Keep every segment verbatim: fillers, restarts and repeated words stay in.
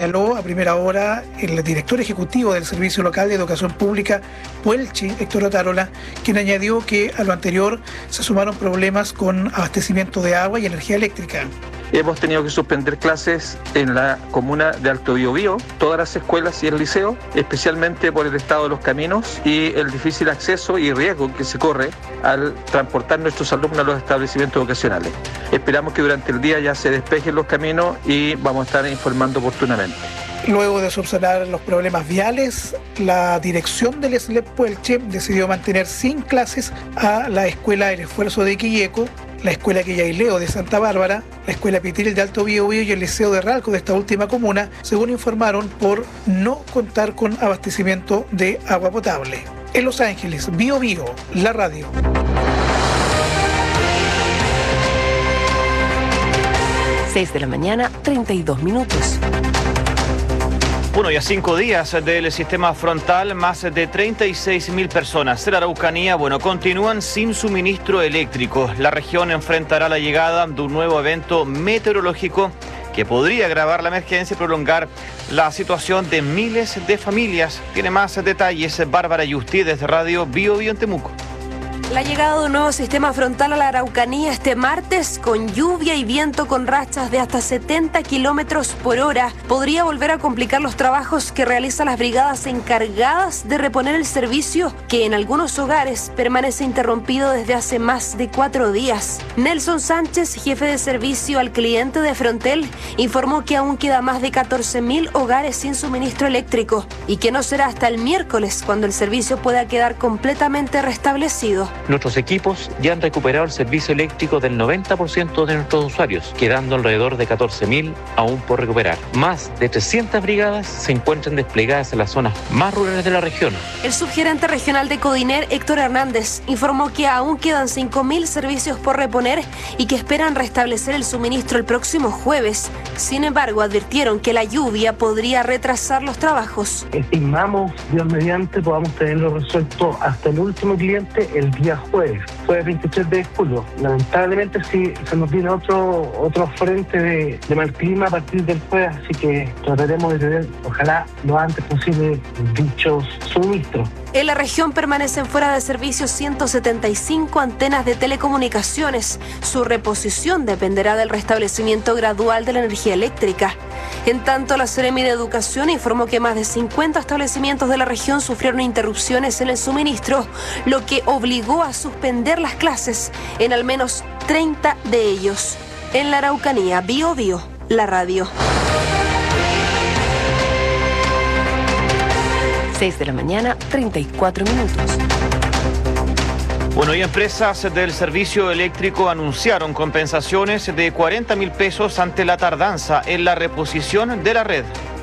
señaló a primera hora el director ejecutivo del Servicio Local de Educación Pública, Puelchi, Héctor Otárola, quien añadió que a lo anterior se sumaron problemas con abastecimiento de agua y energía eléctrica. Hemos tenido que suspender clases en la comuna de Alto Biobío, todas las escuelas y el liceo, especialmente por el estado de los caminos y el difícil acceso y riesgo que se corre al transportar nuestros alumnos a los establecimientos vocacionales. Esperamos que durante el día ya se despejen los caminos y vamos a estar informando oportunamente. Luego de subsanar los problemas viales, la dirección del S L E P Puelche decidió mantener sin clases a la Escuela El Esfuerzo de Quilleco, la Escuela Quillaileo de Santa Bárbara, la Escuela Pitiril de Alto Biobío y el Liceo de Ralco de esta última comuna, según informaron, por no contar con abastecimiento de agua potable. En Los Ángeles, Biobío, la radio. seis de la mañana, treinta y dos minutos. Bueno, y a cinco días del sistema frontal, más de treinta y seis mil personas de la Araucanía, bueno, continúan sin suministro eléctrico. La región enfrentará la llegada de un nuevo evento meteorológico que podría agravar la emergencia y prolongar la situación de miles de familias. Tiene más detalles Bárbara Yusti desde Radio Biobío en Temuco. La llegada de un nuevo sistema frontal a la Araucanía este martes, con lluvia y viento con rachas de hasta setenta kilómetros por hora, podría volver a complicar los trabajos que realizan las brigadas encargadas de reponer el servicio, que en algunos hogares permanece interrumpido desde hace más de cuatro días. Nelson Sánchez, jefe de servicio al cliente de Frontel, informó que aún queda más de catorce mil hogares sin suministro eléctrico y que no será hasta el miércoles cuando el servicio pueda quedar completamente restablecido. Nuestros equipos ya han recuperado el servicio eléctrico del noventa por ciento de nuestros usuarios, quedando alrededor de catorce mil aún por recuperar. Más de trescientas brigadas se encuentran desplegadas en las zonas más rurales de la región. El subgerente regional de Codiner, Héctor Hernández, informó que aún quedan cinco mil servicios por reponer y que esperan restablecer el suministro el próximo jueves. Sin embargo, advirtieron que la lluvia podría retrasar los trabajos. Estimamos, Dios mediante, podamos tenerlo resuelto hasta el último cliente el día jueves, jueves veintitrés de julio. Lamentablemente sí se nos viene otro otro frente de, de mal clima a partir del jueves, así que trataremos de tener, ojalá lo antes posible, dichos suministros. En la región permanecen fuera de servicio ciento setenta y cinco antenas de telecomunicaciones. Su reposición dependerá del restablecimiento gradual de la energía eléctrica. En tanto, la Seremi de Educación informó que más de cincuenta establecimientos de la región sufrieron interrupciones en el suministro, lo que obligó a suspender las clases en al menos treinta de ellos. En la Araucanía, Biobío, la radio. seis de la mañana, treinta y cuatro minutos. Bueno, y empresas del servicio eléctrico anunciaron compensaciones de cuarenta mil pesos ante la tardanza en la reposición de la red.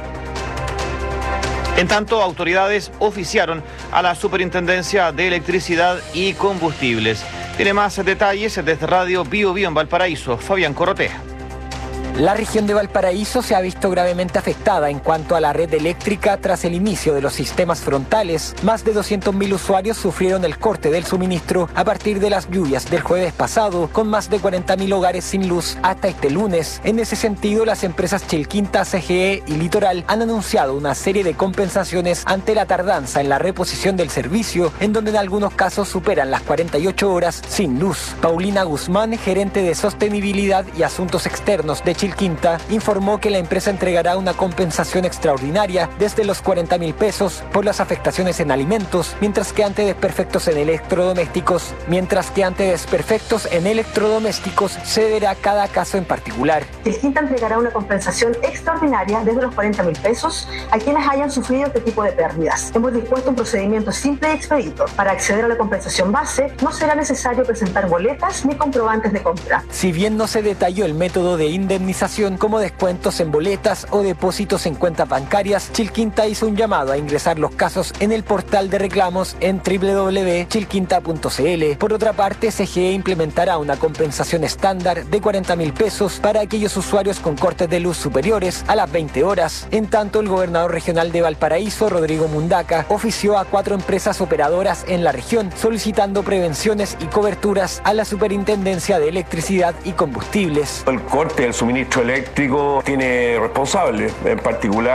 En tanto, autoridades oficiaron a la Superintendencia de Electricidad y Combustibles. Tiene más detalles desde Radio Biobío en Valparaíso, Fabián Corrotea. La región de Valparaíso se ha visto gravemente afectada en cuanto a la red eléctrica tras el inicio de los sistemas frontales. Más de doscientos mil usuarios sufrieron el corte del suministro a partir de las lluvias del jueves pasado, con más de cuarenta mil hogares sin luz hasta este lunes. En ese sentido, las empresas Chilquinta, C G E y Litoral han anunciado una serie de compensaciones ante la tardanza en la reposición del servicio, en donde en algunos casos superan las cuarenta y ocho horas sin luz. Paulina Guzmán, gerente de Sostenibilidad y Asuntos Externos de Chilquinta, Quinta, informó que la empresa entregará una compensación extraordinaria desde los cuarenta mil pesos por las afectaciones en alimentos, mientras que ante desperfectos en electrodomésticos, mientras que ante desperfectos en electrodomésticos se verá cada caso en particular. Chilquinta entregará una compensación extraordinaria desde los cuarenta mil pesos a quienes hayan sufrido este tipo de pérdidas. Hemos dispuesto un procedimiento simple y expedito. Para acceder a la compensación base no será necesario presentar boletas ni comprobantes de compra. Si bien no se detalló el método de indemnización como descuentos en boletas o depósitos en cuentas bancarias, Chilquinta hizo un llamado a ingresar los casos en el portal de reclamos en doble u doble u doble u punto chilquinta punto c l. Por otra parte, C G E implementará una compensación estándar de cuarenta mil pesos para aquellos usuarios con cortes de luz superiores a las veinte horas. En tanto, el gobernador regional de Valparaíso, Rodrigo Mundaca, ofició a cuatro empresas operadoras en la región solicitando prevenciones y coberturas a la Superintendencia de Electricidad y Combustibles. El corte del suministro eléctrico tiene responsable, en particular